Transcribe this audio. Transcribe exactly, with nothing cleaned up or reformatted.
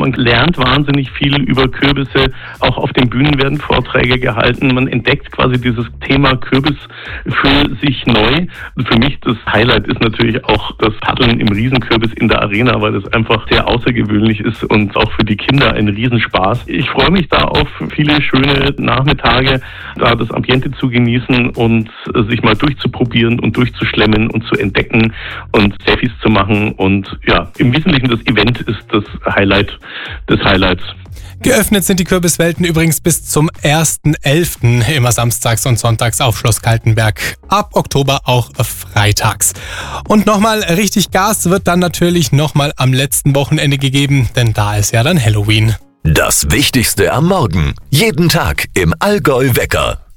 Man lernt wahnsinnig viel über Kürbisse. Auch auf den Bühnen werden Vorträge gehalten. Man entdeckt quasi dieses Thema Kürbis für sich neu. Für mich das Highlight ist natürlich auch das Paddeln im Riesenkürbis in der Arena, weil das einfach sehr außergewöhnlich ist und auch für die Kinder ein Riesenspaß. Ich freue mich da auf viele schöne Nachmittage, da das Ambiente zu genießen und sich mal durchzuprobieren und durchzuschlemmen und zu entdecken und Selfies zu machen. Und ja, im Wesentlichen das Event ist das Highlight des Highlights. Geöffnet sind die Kürbiswelten übrigens bis zum ersten elften immer samstags und sonntags auf Schloss Kaltenberg. Ab Oktober auch freitags. Und nochmal richtig Gas wird dann natürlich nochmal am letzten Wochenende gegeben, denn da ist ja dann Halloween. Das Wichtigste am Morgen. Jeden Tag im Allgäu Wecker.